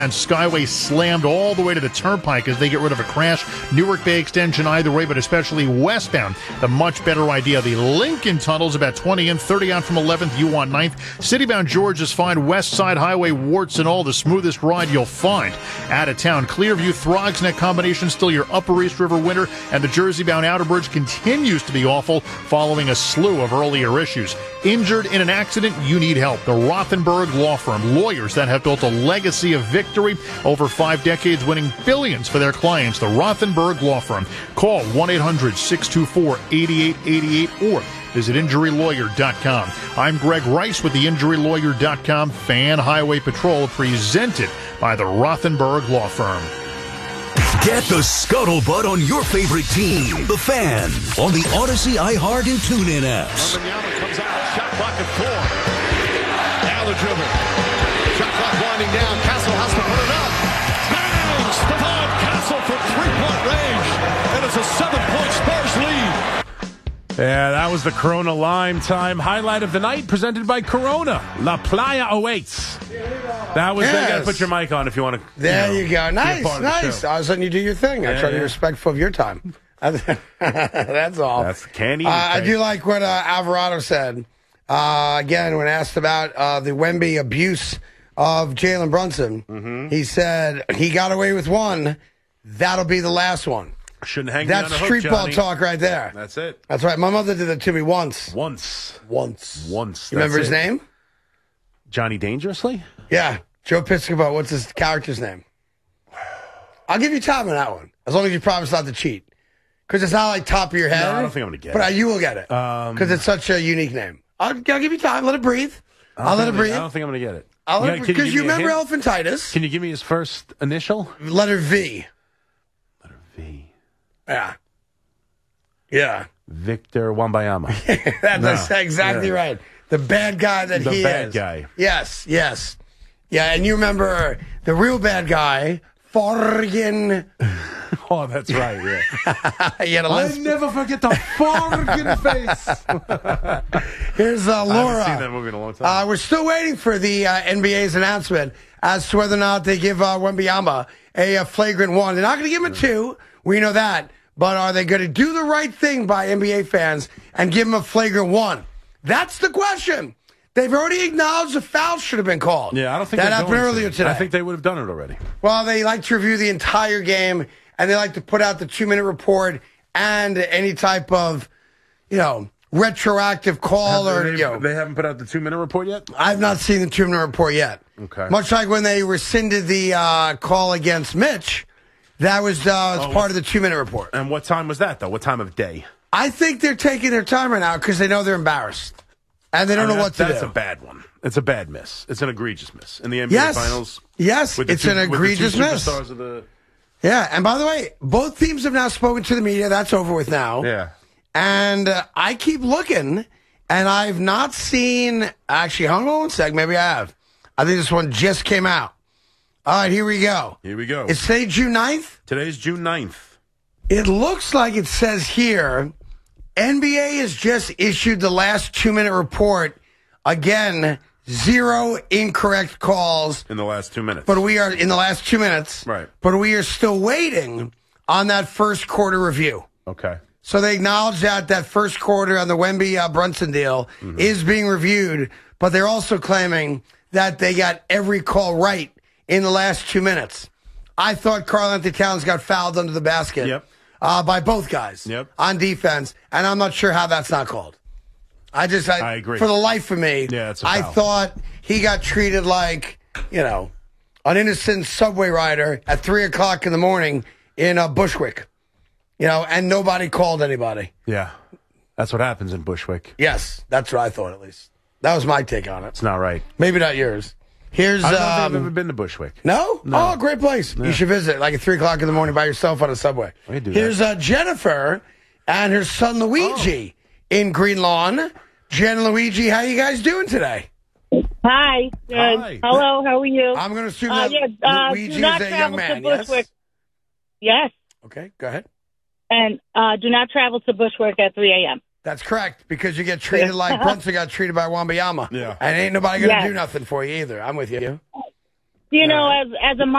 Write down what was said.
And Skyway slammed all the way to the Turnpike as they get rid of a crash. Newark Bay Extension either way, but especially westbound. The much better idea. The Lincoln Tunnel's about 20 in, 30 out from 11th. You want 9th. Citybound George is fine. West Side Highway, warts and all. The smoothest ride you'll find. Out of town. Clearview, Throgs Neck combination still your Upper East River winner. And the Jersey-bound Outer Bridge continues to be awful following a slew of earlier issues. Injured in an accident? You need help. The Rothenberg Law Firm. Lawyers that have built a legacy of victory over 5 decades, winning billions for their clients. The Rothenberg Law Firm. Call 1-800-624-8888 or visit injurylawyer.com. I'm Greg Rice with the injurylawyer.com Fan Highway Patrol, presented by the Rothenberg Law Firm. Get the scuttlebutt on your favorite team, the Fan, on the Odyssey, iHeart, and TuneIn apps. Wembanyama comes out, shot clock at 4. Now the dribble. Shot clock winding down. Castle has to put it up. Bang! Stephon Castle from three-point range. And it's a 7-point Spurs lead. Yeah, that was the Corona Lime Time highlight of the night, presented by Corona. La Playa awaits. That was. Yes. You got to put your mic on if you want to. There you go. Nice, nice. I was letting you do your thing. I try to be respectful of your time. That's all. That's candy. I do like what Alvarado said. Again, when asked about the Wemby abuse of Jalen Brunson, he said he got away with one. That'll be the last one. Shouldn't hang That's me on a hook, street ball Johnny. talk right there. That's it. That's right. My mother did that to me once. Once. You remember his name? Johnny Dangerously? Yeah. Joe Piscopo. What's his character's name? I'll give you time on that one, as long as you promise not to cheat. Because it's not like top of your head. No, I don't think I'm going to get but it. You will get it. Because it's such a unique name. I'll give you time. Let it breathe. I'll let it breathe. I don't think I'm going to get it. Because you remember Elephantitis. Can you give me his first initial? Letter V. Letter V. Yeah. Yeah. Victor Wembanyama. That's exactly right. The bad guy that he is. The bad guy. Yes, yes. Yeah, and you remember the real bad guy, Forgan. Oh, that's right, yeah. He had a I'll never forget the Forgan face. Here's Laura. I haven't seen that movie in a long time. We're still waiting for the NBA's announcement as to whether or not they give Wembanyama a flagrant 1. They're not going to give him a 2. We know that. But are they going to do the right thing by NBA fans and give him a flagrant 1? That's the question. They've already acknowledged a foul should have been called. Yeah, I don't think that happened earlier today. I think they would have done it already. Well, they like to review the entire game, and they like to put out the 2-minute report and any type of, retroactive call They haven't put out the 2-minute report yet? I've not seen the 2-minute report yet. Okay. Much like when they rescinded the call against Mitch, that was part of the 2-minute report. And what time was that, though? What time of day? I think they're taking their time right now because they know they're embarrassed. And they don't know what to do. That's a bad one. It's a bad miss. It's an egregious miss. In the NBA Finals. Yes, it's an egregious miss. Yeah, and by the way, both teams have now spoken to the media. That's over with now. Yeah. And I keep looking, and I've not seen... Actually, hold on one sec. Maybe I have. I think this one just came out. All right, here we go. Here we go. It's today June 9th? Today's June 9th. It looks like it says here, NBA has just issued the last 2-minute report. Again, 0 incorrect calls. In the last 2 minutes. But we are in the last 2 minutes. Right. But we are still waiting on that first quarter review. Okay. So they acknowledge that first quarter on the Wemby Brunson deal is being reviewed, but they're also claiming that they got every call right in the last 2 minutes. I thought Karl-Anthony Towns got fouled under the basket by both guys on defense, and I'm not sure how that's not called. I agree. For the life of me, I thought he got treated like, an innocent subway rider at 3 o'clock in the morning in Bushwick. And nobody called anybody. Yeah. That's what happens in Bushwick. Yes, that's what I thought at least. That was my take on it. It's not right. Maybe not yours. Here's I don't think I've ever been to Bushwick. No? Oh, great place. Yeah. You should visit like at 3 o'clock in the morning by yourself on a subway. I can do Here's that. Jennifer and her son Luigi in Green Lawn. Jen and Luigi, how you guys doing today? Hi. Good. Hi. Hello, how are you? I'm going to assume that Luigi is a young man, yes? Yes? Okay, go ahead. And do not travel to Bushwick at 3 a.m. That's correct, because you get treated like Brunson got treated by Wembanyama. Yeah. And ain't nobody going to do nothing for you either. I'm with you. You know, as a mom.